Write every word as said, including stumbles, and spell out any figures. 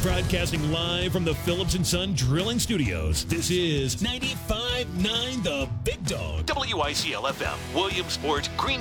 Broadcasting live from the Phillips and Son Drilling Studios, this is ninety-five point nine The Big Dog. W I C L F M, Williamsport, Green